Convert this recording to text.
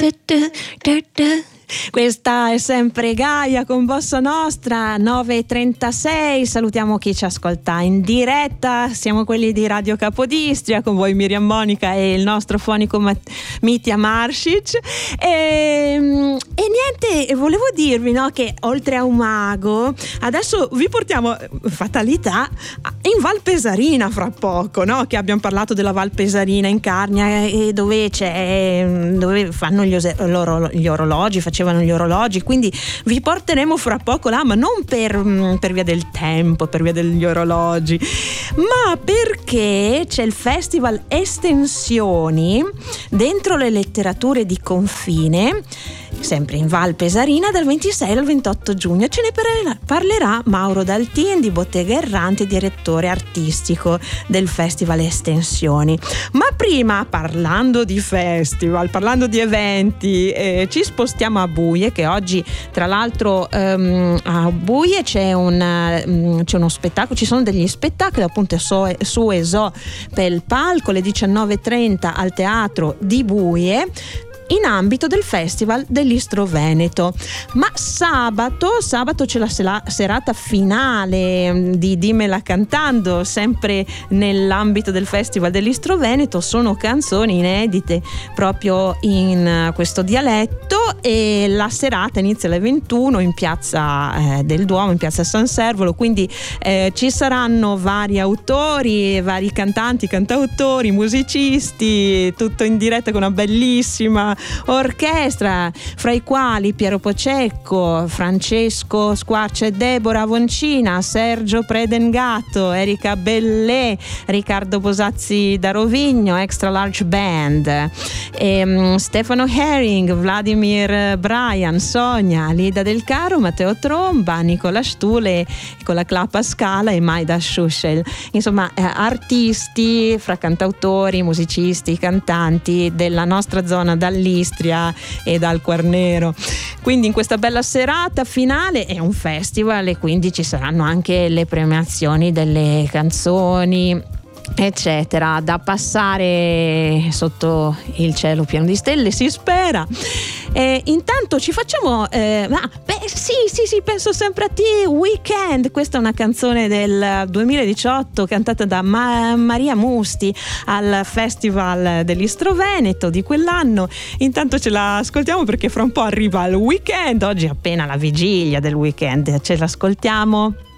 Questa è sempre Gaia con Bossa Nostra, 9:36. Salutiamo chi ci ascolta in diretta. Siamo quelli di Radio Capodistria, con voi Miriam Monica e il nostro fonico Mitja Maršić. E niente, volevo dirvi, no, che oltre a Umago adesso vi portiamo, fatalità, in Val Pesarina fra poco, no? Che abbiamo parlato della Val Pesarina in Carnia, e dove fanno gli orologi, facevano gli orologi, quindi vi porteremo fra poco là, ma non per via del tempo, per via degli orologi, ma perché c'è il Festival Estensioni dentro le letterature di confine, sempre in Val Pesarina, dal 26 al 28 giugno. Ce ne parlerà Mauro Daltin di Bottega Errante, direttore artistico del Festival Estensioni. Ma prima, parlando di festival, parlando di eventi, ci spostiamo a Buie, che oggi tra l'altro a Buie c'è uno spettacolo, ci sono degli spettacoli appunto su Esò per il palco alle 19:30 al Teatro di Buie, in ambito del Festival dell'Istro Veneto. Ma sabato c'è la serata finale di Dimmela Cantando, sempre nell'ambito del Festival dell'Istro Veneto. Sono canzoni inedite proprio in questo dialetto, e la serata inizia alle 21 in piazza del Duomo, in piazza San Servolo, quindi ci saranno vari autori, vari cantanti, cantautori, musicisti, tutto in diretta con una bellissima orchestra, fra i quali Piero Pocecco, Francesco Squarcia e Deborah Voncina, Sergio Predengato, Erika Bellè, Riccardo Bosazzi da Rovigno, Extra Large Band, Stefano Herring, Vladimir Bryan, Sonia, Lida Del Caro, Matteo Tromba, Nicola Stule con la Clapa Scala e Maida Schuschel. Insomma, artisti fra cantautori, musicisti, cantanti della nostra zona, dall'Istria e dal Quarnero. Quindi in questa bella serata finale è un festival, e quindi ci saranno anche le premiazioni delle canzoni, eccetera, da passare sotto il cielo pieno di stelle, si spera. Intanto ci facciamo sì, penso sempre a te, Weekend. Questa è una canzone del 2018 cantata da Maria Musti al Festival dell'Istro Veneto di quell'anno. Intanto ce la ascoltiamo, perché fra un po' arriva il weekend. Oggi è appena la vigilia del weekend, ce l'ascoltiamo.